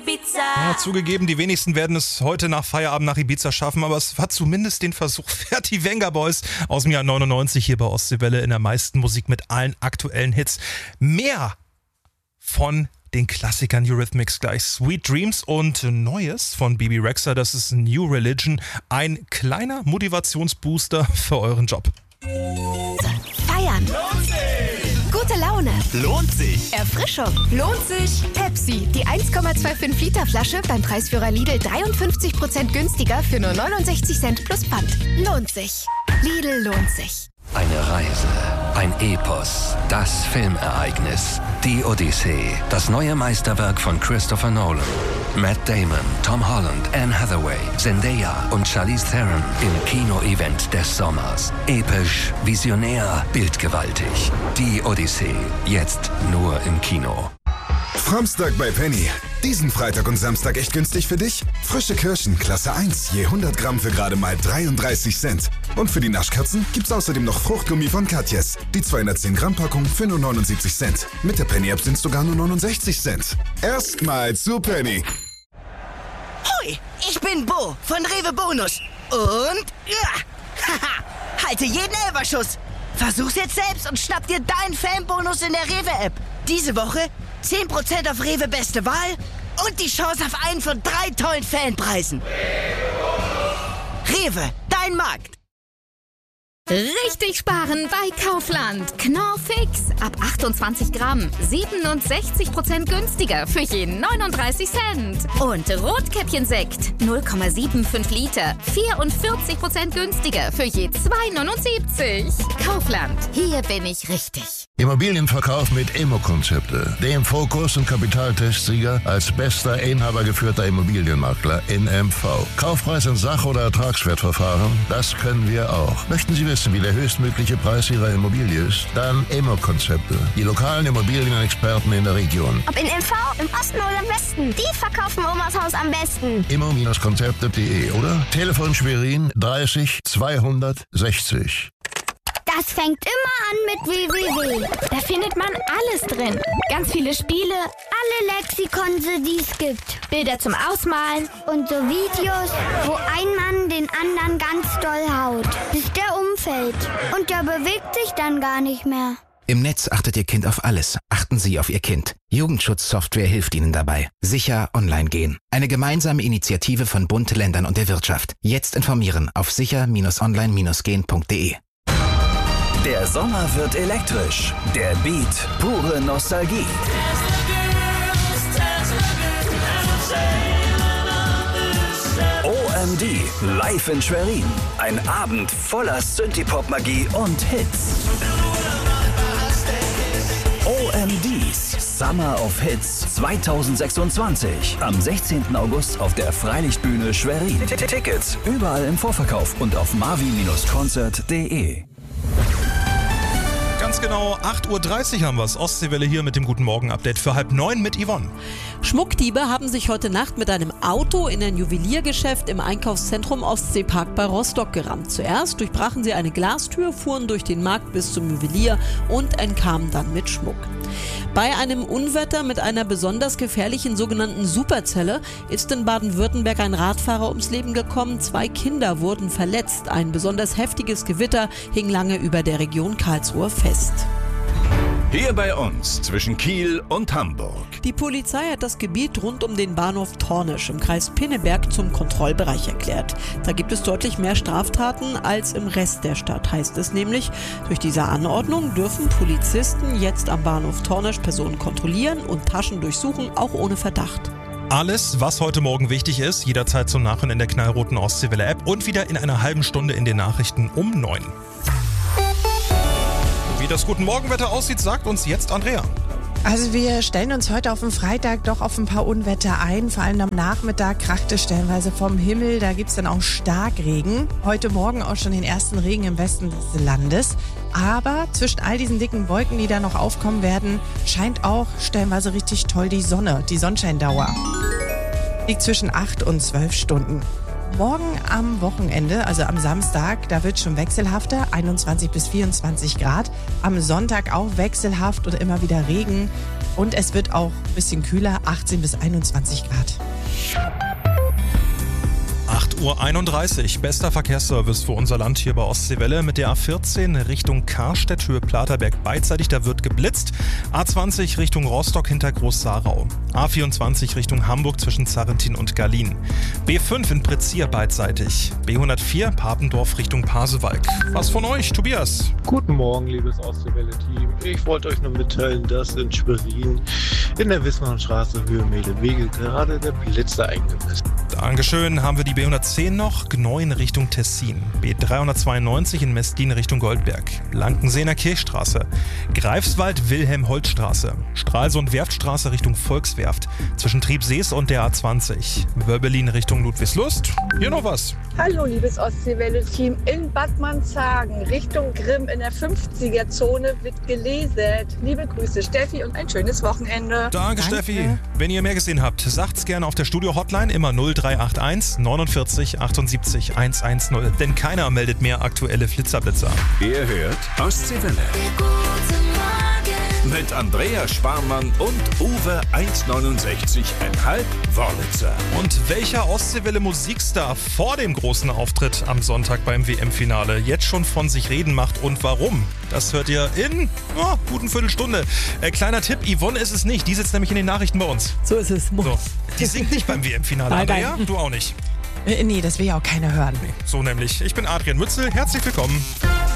Ibiza. Ja, zugegeben, die wenigsten werden es heute nach Feierabend nach Ibiza schaffen, aber es war zumindest den Versuch. Fertig Wenger Boys aus dem Jahr 99 hier bei Ostseewelle in der meisten Musik mit allen aktuellen Hits. Mehr von den Klassikern Eurythmics gleich. Sweet Dreams und Neues von Bebe Rexha, das ist New Religion. Ein kleiner Motivationsbooster für euren Job. Feiern. Lohnt sich! Gute Laune. Lohnt sich! Erfrischung. Lohnt sich. Pepsi, die 1,25 Liter Flasche beim Preisführer Lidl 53% günstiger für nur 69 Cent plus Pfand. Lohnt sich. Lidl lohnt sich. Eine Reise, ein Epos, das Filmereignis, die Odyssee, das neue Meisterwerk von Christopher Nolan. Matt Damon, Tom Holland, Anne Hathaway, Zendaya und Charlize Theron im Kino-Event des Sommers. Episch, visionär, bildgewaltig. Die Odyssee, jetzt nur im Kino. Framstag bei Penny. Diesen Freitag und Samstag echt günstig für dich? Frische Kirschen, Klasse 1, je 100 Gramm für gerade mal 33 Cent. Und für die Naschkatzen gibt's außerdem noch Fruchtgummi von Katjes. Die 210 Gramm Packung für nur 79 Cent. Mit der Penny-App sind's sogar nur 69 Cent. Erstmal zu Penny. Hui, ich bin Bo von Rewe Bonus. Und halte jeden Elferschuss. Versuch's jetzt selbst und schnapp dir deinen Fanbonus in der Rewe-App. Diese Woche 10% auf Rewe Beste Wahl und die Chance auf einen von 3 tollen Fanpreisen. Rewe, dein Markt. Richtig sparen bei Kaufland. Knorr Fix. Ab 28 Gramm. 67% günstiger für jeden 39 Cent. Und Rotkäppchensekt. 0,75 Liter. 44% günstiger für je 2,79. Kaufland. Hier bin ich richtig. Immobilienverkauf mit Immo-Konzepte. Dem Fokus- und Kapitaltestsieger als bester inhabergeführter Immobilienmakler in MV. Kaufpreis in Sach- oder Ertragswertverfahren, das können wir auch. Möchten Sie wissen, wie der höchstmögliche Preis Ihrer Immobilie ist? Dann Immo-Konzepte. Die lokalen Immobilienexperten in der Region. Ob in MV, im Osten oder im Westen, die verkaufen Omas Haus am besten. Immo-Konzepte.de oder Telefon Schwerin 30 260. Das fängt immer an mit www. Da findet man alles drin. Ganz viele Spiele, alle Lexikon, die es gibt. Bilder zum Ausmalen und so Videos, wo ein Mann den anderen ganz doll haut, bis der umfällt. Und der bewegt sich dann gar nicht mehr. Im Netz achtet Ihr Kind auf alles. Achten Sie auf Ihr Kind. Jugendschutzsoftware hilft Ihnen dabei. Sicher online gehen. Eine gemeinsame Initiative von Bund, Ländern und der Wirtschaft. Jetzt informieren auf sicher-online-gehen.de. Der Sommer wird elektrisch. Der Beat, pure Nostalgie. OMD, live in Schwerin. Ein Abend voller Synthie-Pop-Magie und Hits. OMDs Summer of Hits 2026. Am 16. August auf der Freilichtbühne Schwerin. Tickets überall im Vorverkauf und auf marvi-concert.de. Ganz genau 8.30 Uhr haben wir es. Ostseewelle hier mit dem Guten Morgen-Update für 8:30 mit Yvonne. Schmuckdiebe haben sich heute Nacht mit einem Auto in ein Juweliergeschäft im Einkaufszentrum Ostseepark bei Rostock gerammt. Zuerst durchbrachen sie eine Glastür, fuhren durch den Markt bis zum Juwelier und entkamen dann mit Schmuck. Bei einem Unwetter mit einer besonders gefährlichen sogenannten Superzelle ist in Baden-Württemberg ein Radfahrer ums Leben gekommen. 2 Kinder wurden verletzt. Ein besonders heftiges Gewitter hing lange über der Region Karlsruhe fest. Hier bei uns zwischen Kiel und Hamburg. Die Polizei hat das Gebiet rund um den Bahnhof Tornisch im Kreis Pinneberg zum Kontrollbereich erklärt. Da gibt es deutlich mehr Straftaten als im Rest der Stadt, heißt es nämlich. Durch diese Anordnung dürfen Polizisten jetzt am Bahnhof Tornisch Personen kontrollieren und Taschen durchsuchen, auch ohne Verdacht. Alles, was heute Morgen wichtig ist, jederzeit zum Nachhören in der knallroten Ostseewelle-App und wieder in einer halben Stunde in den Nachrichten um 9. Wie das Guten Morgenwetter aussieht, sagt uns jetzt Andrea. Also wir stellen uns heute auf den Freitag doch auf ein paar Unwetter ein. Vor allem am Nachmittag kracht es stellenweise vom Himmel. Da gibt es dann auch Starkregen. Heute Morgen auch schon den ersten Regen im Westen des Landes. Aber zwischen all diesen dicken Wolken, die da noch aufkommen werden, scheint auch stellenweise richtig toll die Sonne. Die Sonnenscheindauer liegt zwischen 8 und 12 Stunden. Morgen am Wochenende, also am Samstag, da wird es schon wechselhafter, 21 bis 24 Grad. Am Sonntag auch wechselhaft und immer wieder Regen. Und es wird auch ein bisschen kühler, 18 bis 21 Grad. 8:31 Uhr, bester Verkehrsservice für unser Land hier bei Ostseewelle mit der A14 Richtung Karstedt, Höhe Platerberg beidseitig, da wird geblitzt. A20 Richtung Rostock hinter Groß-Sarau. A24 Richtung Hamburg zwischen Zarrentin und Gallien. B5 in Prezier beidseitig. B104 Papendorf Richtung Pasewalk. Was von euch, Tobias? Guten Morgen, liebes Ostseewelle-Team. Ich wollte euch nur mitteilen, dass in Schwerin in der Wismannstraße Höhe Mehlewege gerade der Blitzer eingemessen ist. Dankeschön. Haben wir die B110 noch? Gneu in Richtung Tessin. B392 in Mestlin Richtung Goldberg. Lankenseener Kirchstraße. Greifswald Wilhelm-Holt-Straße. Stralsund-Werftstraße Richtung Volkswerft. Zwischen Triebsees und der A20. Wörbelin Richtung Ludwigslust. Hier noch was. Hallo, liebes Ostseewelle-Team. In Bad Manshagen Richtung Grimm in der 50er-Zone wird gelasert. Liebe Grüße, Steffi, und ein schönes Wochenende. Danke, Steffi. Wenn ihr mehr gesehen habt, sagt's gerne auf der Studio-Hotline, immer 0381 49 78 110. Denn keiner meldet mehr aktuelle Flitzerblitzer. Ihr hört Ostseewelle. Mit Andrea Sparmann und Uwe 1,69,5 Wörlitzer. Und welcher Ostseewelle Musikstar vor dem großen Auftritt am Sonntag beim WM-Finale jetzt schon von sich reden macht und warum? Das hört ihr in guten Viertelstunde. Kleiner Tipp, Yvonne ist es nicht. Die sitzt nämlich in den Nachrichten bei uns. So ist es. So. Die singt nicht beim WM-Finale. Andrea, du auch nicht. Nee, das will ja auch keiner hören. Nee, so nämlich. Ich bin Adrian Mützel. Herzlich willkommen.